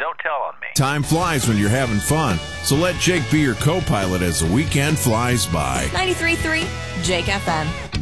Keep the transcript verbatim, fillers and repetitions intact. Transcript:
don't tell on me. Time flies when you're having fun, so let Jake be your co-pilot as the weekend flies by. ninety-three point three Jake F M.